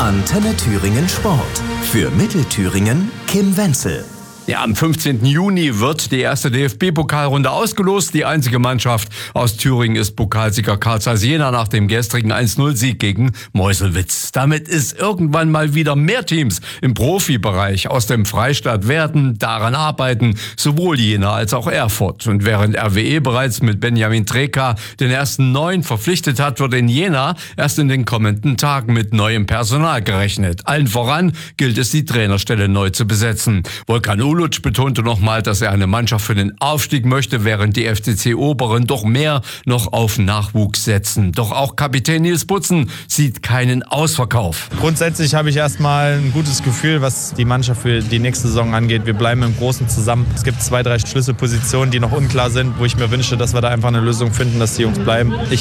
Antenne Thüringen Sport. Für Mittelthüringen Kim Wenzel. Ja, am 15. Juni wird die erste DFB-Pokalrunde ausgelost. Die einzige Mannschaft aus Thüringen ist Pokalsieger Carl Zeiss Jena nach dem gestrigen 1-0-Sieg gegen Meuselwitz. Damit ist irgendwann mal wieder mehr Teams im Profibereich aus dem Freistaat werden daran arbeiten, sowohl Jena als auch Erfurt. Und während RWE bereits mit Benjamin Treka den ersten Neuen verpflichtet hat, wird in Jena erst in den kommenden Tagen mit neuem Personal gerechnet. Allen voran gilt es, die Trainerstelle neu zu besetzen. Volkan Uluc betonte nochmal, dass er eine Mannschaft für den Aufstieg möchte, während die FCC Oberen doch mehr noch auf Nachwuchs setzen. Doch auch Kapitän Nils Butzen sieht keinen Ausverkauf. Grundsätzlich habe ich erstmal ein gutes Gefühl, was die Mannschaft für die nächste Saison angeht. Wir bleiben im Großen zusammen. Es gibt 2, 3 Schlüsselpositionen, die noch unklar sind, wo ich mir wünsche, dass wir da einfach eine Lösung finden, dass die Jungs bleiben. Ich